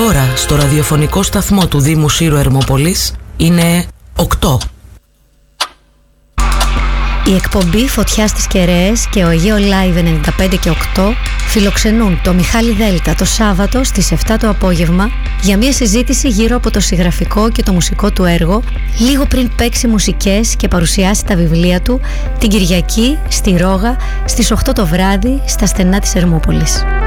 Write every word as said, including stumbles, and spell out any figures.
ώρα στο ραδιοφωνικό σταθμό του Δήμου Σύρου Ερμόπολης είναι οκτώ. Η εκπομπή Φωτιά στις Κεραίες και ο Αιγαίο Live ενενήντα πέντε και οκτώ φιλοξενούν το Μιχάλη Δέλτα το Σάββατο στις επτά το απόγευμα για μια συζήτηση γύρω από το συγγραφικό και το μουσικό του έργο, λίγο πριν παίξει μουσικές και παρουσιάσει τα βιβλία του την Κυριακή στη Ρόγα στις οκτώ το βράδυ στα στενά της Ερμόπολης.